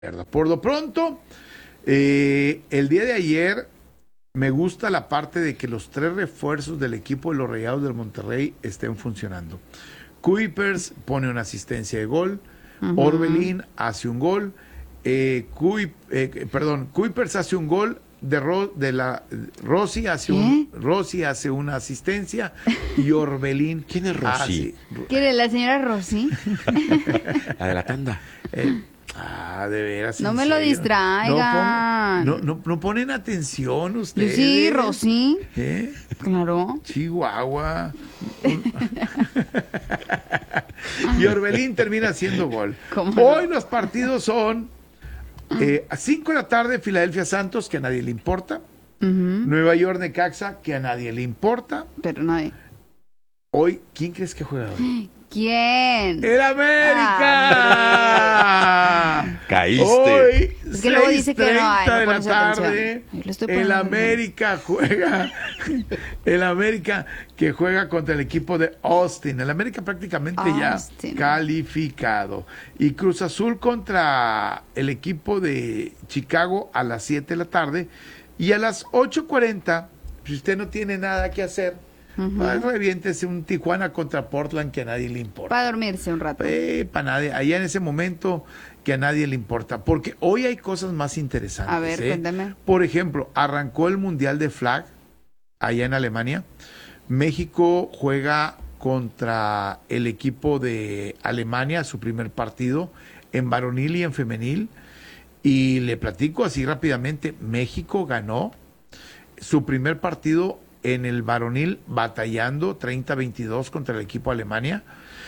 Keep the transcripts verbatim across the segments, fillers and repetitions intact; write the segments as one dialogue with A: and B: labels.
A: Por lo pronto, eh, el día de ayer me gusta la parte de que los tres refuerzos del equipo de los Rayados del Monterrey estén funcionando. Kuipers pone una asistencia de gol, uh-huh. Orbelín hace un gol, eh, Kuip, eh, perdón, Kuipers hace un gol, de, Ro, de la Rossi hace un Rossi hace una asistencia y Orbelín.
B: ¿Quién es Rossi?
C: Hace, ¿Quién es la señora Rossi?
B: La de la tanda.
A: Eh, Ah, de veras.
C: No me serio? Lo distraigan.
A: No, pon, no, no, no ponen atención ustedes.
C: Sí, Rosy.
A: ¿Eh?
C: Claro.
A: Chihuahua. Y Orbelín termina haciendo gol. Hoy no? Los partidos son eh, a cinco de la tarde, Filadelfia Santos, que a nadie le importa. Uh-huh. Nueva York Necaxa, que a nadie le importa.
C: Pero nadie.
A: Hoy, ¿quién crees que juega hoy?
C: ¿Quién?
A: ¡El América!
B: Ah. Caíste.
A: Hoy,
C: es que luego dice que no hay, no
A: de la tarde, el América juega, el América que juega contra el equipo de Austin. El América prácticamente Austin. Ya calificado. Y Cruz Azul contra el equipo de Chicago a las siete de la tarde. Y a las ocho cuarenta, si usted no tiene nada que hacer, Uh-huh. reviéntese un Tijuana contra Portland que a nadie le importa.
C: Para dormirse un rato.
A: Eh, para nadie, allá en ese momento que a nadie le importa. Porque hoy hay cosas más interesantes.
C: A ver,
A: ¿eh?
C: cuéntame.
A: Por ejemplo, arrancó el Mundial de Flag allá en Alemania. México juega contra el equipo de Alemania, su primer partido, en varonil y en femenil. Y le platico así rápidamente, México ganó su primer partido en el varonil batallando treinta a veintidós contra el equipo de Alemania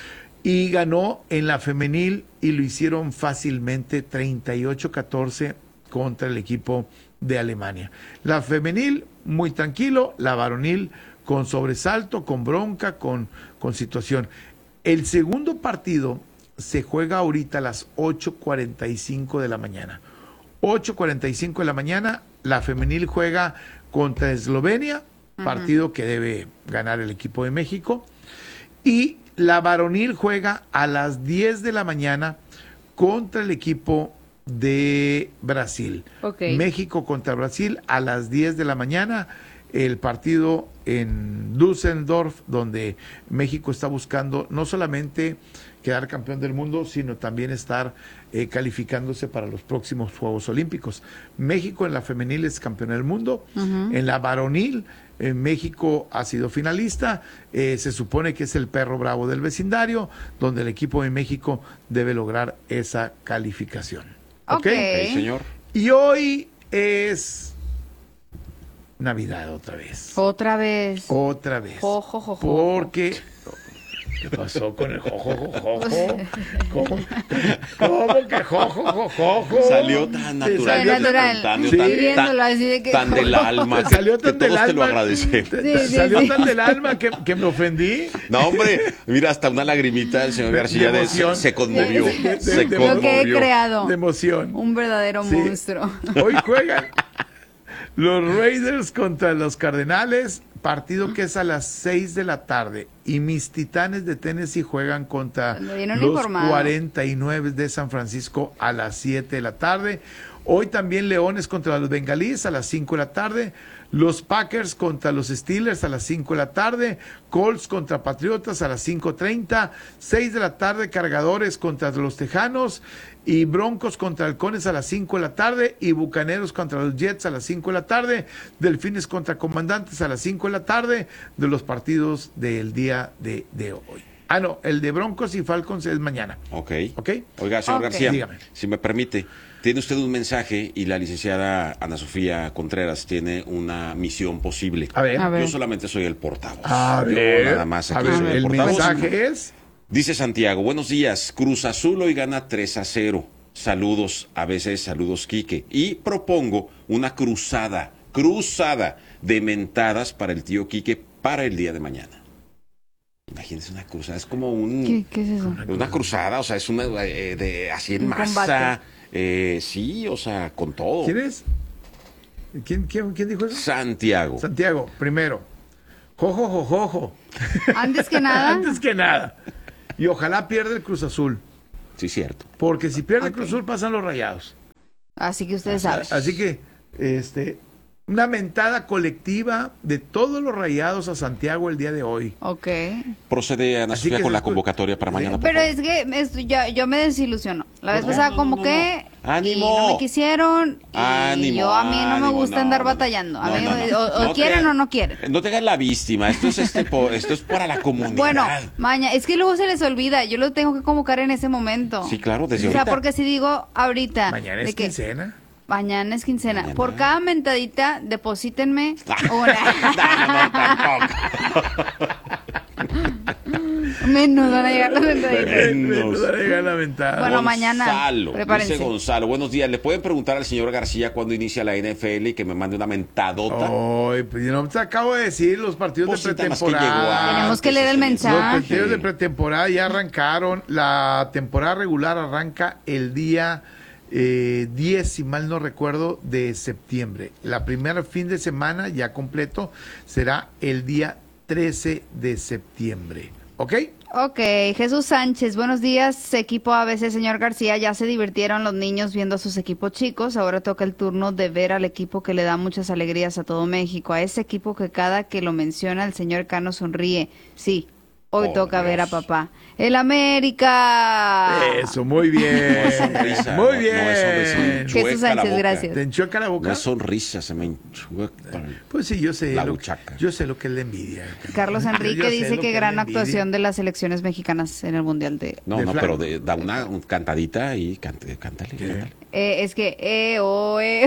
A: y ganó en la femenil y lo hicieron fácilmente treinta y ocho a catorce contra el equipo de Alemania. La femenil muy tranquilo, la varonil con sobresalto, con bronca, con, con situación. El segundo partido se juega ahorita a las ocho cuarenta y cinco de la mañana. ocho cuarenta y cinco de la mañana, la femenil juega contra Eslovenia, partido uh-huh. que debe ganar el equipo de México, y la varonil juega a las diez de la mañana contra el equipo de Brasil.
C: Okay.
A: México contra Brasil a las diez de la mañana, el partido en Düsseldorf, donde México está buscando no solamente quedar campeón del mundo, sino también estar eh, calificándose para los próximos Juegos Olímpicos. México en la femenil es campeón del mundo, uh-huh. en la varonil eh, México ha sido finalista, eh, se supone que es el perro bravo del vecindario, donde el equipo de México debe lograr esa calificación. ¿Ok?
C: Okay.
B: Sí, señor.
A: Y hoy es Navidad otra vez.
C: Otra vez.
A: Otra vez.
C: Jo, jo, jo, jo.
A: Porque... ¿Qué pasó con el jojo, jojo? ¿Cómo? ¿Cómo que jojo, jojo?
B: Salió tan natural.
C: Salió natural.
B: Tan,
C: sí.
B: tan, tan,
C: así de que...
B: tan del alma.
A: Salió tan
B: que
A: del
B: todos
A: alma.
B: Te lo agradecemos.
A: Sí, sí, salió sí. tan del alma que, que me ofendí.
B: No, hombre, mira, hasta una lagrimita el señor de, García de de, se, se conmovió.
C: De, de,
B: se
C: de,
B: conmovió.
C: Lo que he creado.
A: De emoción.
C: Un verdadero sí. monstruo.
A: Hoy juegan los Raiders contra los Cardenales, partido que es a las seis de la tarde, y mis Titanes de Tennessee juegan contra los
C: informado.
A: cuarenta y nueve de San Francisco a las siete de la tarde. Hoy también Leones contra los Bengalíes a las cinco de la tarde, los Packers contra los Steelers a las cinco de la tarde, Colts contra Patriotas a las cinco treinta, seis de la tarde Cargadores contra los Tejanos, y Broncos contra Halcones a las cinco de la tarde, y Bucaneros contra los Jets a las cinco de la tarde, Delfines contra Comandantes a las cinco de la tarde, de los partidos del día de, de hoy. Ah, no, el de Broncos y Falcons es mañana.
B: Ok.
A: ¿Ok?
B: Oiga, señor
C: okay.
B: García,
A: dígame.
B: Si me permite, tiene usted un mensaje y la licenciada Ana Sofía Contreras tiene una misión posible.
A: A ver.
C: A ver.
B: Yo solamente soy el portavoz.
A: A
B: Yo
A: ver.
B: nada más aquí
A: A ver,
B: soy el,
A: el
B: portavoz.
A: mensaje es...
B: Dice Santiago, buenos días, Cruz Azul hoy gana tres a cero. Saludos, a veces saludos, Quique. Y propongo una cruzada, cruzada de mentadas para el tío Quique para el día de mañana. Imagínense una cruzada, es como un...
C: ¿Qué, qué es eso?
B: Una cruzada, o sea, es una eh, de así en
C: un
B: masa. Eh, sí, o sea, con todo.
A: ¿Quién es? ¿Quién, quién, quién dijo eso?
B: Santiago.
A: Santiago, primero. Jojo, jojo, jojo.
C: Antes que nada.
A: Antes que nada. Y ojalá pierda el Cruz Azul.
B: Sí, cierto.
A: Porque si pierde
C: okay.
A: Cruz Azul pasan los Rayados.
C: Así que ustedes saben.
A: Así que, este, una mentada colectiva de todos los Rayados a Santiago el día de hoy.
C: Ok.
B: Procede Ana
A: Así
B: Sofía
A: que
B: con la
A: después-
B: convocatoria para mañana. por
C: Pero
B: favor.
C: es que es- yo, yo me desilusiono. La vez
B: No,
C: pasada
B: no,
C: como
B: no, no,
C: que
B: no. ¡Ánimo!
C: y no me quisieron y
B: Ánimo,
C: yo a mí no me
B: ánimo,
C: gusta
B: no,
C: andar
B: no,
C: batallando. A
B: no,
C: mí
B: no, no.
C: o, o
B: No te
C: quieren
B: hagas-
C: o no quieren.
B: No te hagas la víctima, esto es este po- esto es para la comunidad.
C: Bueno, maña, es que luego se les olvida. Yo lo tengo que convocar en ese momento.
B: Sí, claro, desde
C: O sea,
B: ahorita.
C: porque si digo ahorita
A: Mañana
C: de
A: es
C: que
A: quincena.
C: mañana es quincena,
B: Mañana.
C: por cada mentadita deposítenme
B: no,
C: una.
B: no, tampoco.
C: Menos van a llegar las mentaditas.
B: Menos.
A: Me van a llegar la mentada.
C: Bueno, mañana,
B: Gonzalo,
C: prepárense.
B: dice Gonzalo, buenos días. ¿Le pueden preguntar al señor García cuándo inicia la N F L y que me mande una mentadota?
A: Ay, pues yo no te acabo de decir, los partidos
B: Pues sí,
A: de
B: nada más que llegó
A: pretemporada.
C: Tenemos que
B: antes,
C: leer el
B: ese
C: mensaje.
A: Los partidos de pretemporada ya arrancaron. La temporada regular arranca el día eh, diez, si mal no recuerdo, de septiembre. La primera fin de semana ya completo será el día trece de septiembre. ¿Ok?
C: Ok, Jesús Sánchez, buenos días, equipo A B C, señor García, ya se divirtieron los niños viendo a sus equipos chicos, ahora toca el turno de ver al equipo que le da muchas alegrías a todo México, a ese equipo que cada que lo menciona el señor Cano sonríe, sí, hoy
B: Oh,
C: toca
B: Dios.
C: ver a papá, el América.
A: Eso, muy bien.
B: No es sonrisa,
A: muy
B: no-
A: bien.
B: no es sonrisa.
C: Jesús
B: Chueca la
C: Sánchez,
B: boca.
C: gracias.
A: ¿Te enchueca la boca?
B: No es sonrisa, se me enchueca.
A: Pues sí, yo sé.
B: La
A: lo,
B: buchaca.
A: yo sé lo que es la envidia.
C: Carlos
A: Yo
C: Enrique
A: sé
C: dice
A: lo
C: que
A: es
C: gran
A: la envidia.
C: actuación de las selecciones mexicanas en el Mundial de...
B: No,
A: De
B: no,
A: flag.
B: pero de- da una un cantadita y cántale, cántale, cántale.
C: Eh, es que, eh, oh, eh,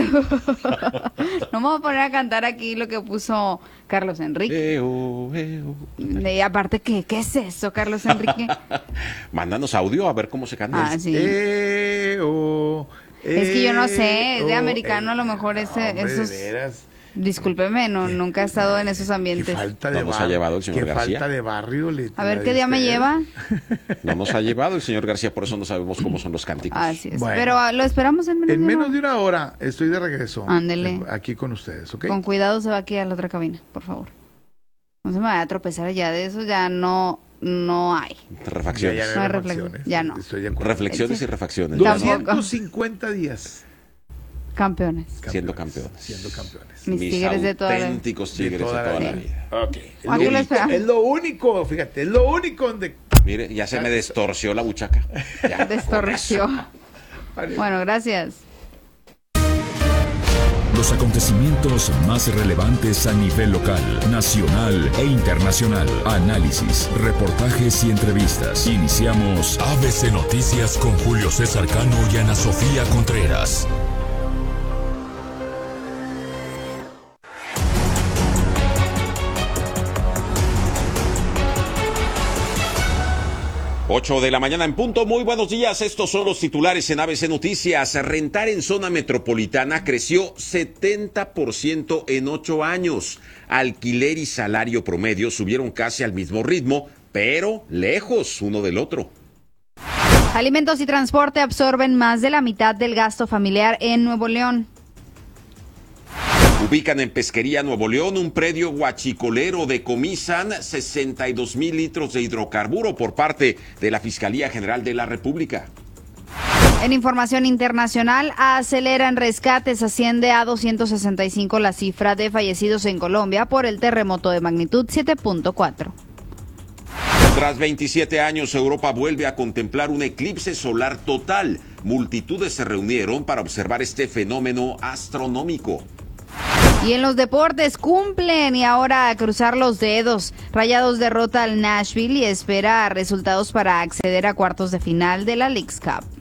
C: no me voy a poner a cantar aquí lo que puso Carlos Enrique.
B: Eh, oh, eh, oh.
C: Y aparte, ¿qué, ¿qué es eso, Carlos Enrique?
B: Mándanos audio a ver cómo se canta.
C: Ah, sí.
A: Eh, oh,
C: Es que yo no sé,
A: eh,
C: es de
A: oh,
C: americano,
A: eh.
C: a lo mejor ese-
A: No, hombre, de
C: esos-
A: veras.
C: Discúlpeme, no, nunca he estado en esos
A: Qué
C: ambientes.
A: falta de
B: No nos ha
A: barrio.
B: llevado el señor
A: Qué
B: García.
A: falta de barrio. le-
C: A ver
A: la
C: qué día me
A: diste.
C: lleva.
B: No nos ha llevado el señor García, por eso no sabemos cómo son los cánticos.
C: Así es.
A: Bueno.
C: Pero ah, lo esperamos en menos,
A: En
C: de
A: menos
C: una
A: de una hora estoy de regreso.
C: Ándele.
A: eh, Aquí con ustedes, ¿ok?
C: hora. Con cuidado se va aquí a la otra cabina, por favor. No se me vaya a tropezar ya, de eso ya no, no hay.
B: Refacciones.
A: Ya, ya
C: No hay
A: reflexiones.
C: reflexión, ya no.
A: Estoy de acuerdo.
B: Reflexiones
C: Sí.
B: y refacciones.
C: Tampoco.
A: doscientos cincuenta días.
C: Campeones.
B: Siendo campeones.
A: Siendo campeones.
C: Mis tigres de toda la-
B: auténticos tigres de
A: De
B: toda,
A: toda
B: la,
A: la
B: vida.
A: Ok.
C: Aquí
A: Es
C: lo
A: lo, único,
C: esperamos.
A: es lo único, fíjate, es lo único donde...
B: Mire, ya se me destorció la buchaca. Ya,
C: Destorció. Bueno, gracias.
D: Los acontecimientos más relevantes a nivel local, nacional e internacional. Análisis, reportajes y entrevistas. Iniciamos A B C Noticias con Julio César Cano y Ana Sofía Contreras.
B: ocho de la mañana en punto. Muy buenos días. Estos son los titulares en A B C Noticias. Rentar en zona metropolitana creció setenta por ciento en ocho años. Alquiler y salario promedio subieron casi al mismo ritmo, pero lejos uno del otro.
C: Alimentos y transporte absorben más de la mitad del gasto familiar en Nuevo León.
B: Ubican en Pesquería Nuevo León un predio huachicolero. Decomisan sesenta y dos mil litros de hidrocarburo por parte de la Fiscalía General de la República.
C: En información internacional, aceleran rescates, asciende a doscientos sesenta y cinco la cifra de fallecidos en Colombia por el terremoto de magnitud siete punto cuatro.
B: Tras veintisiete años, Europa vuelve a contemplar un eclipse solar total. Multitudes se reunieron para observar este fenómeno astronómico.
C: Y en los deportes cumplen y ahora a cruzar los dedos. Rayados derrota al Nashville y espera resultados para acceder a cuartos de final de la Leagues Cup.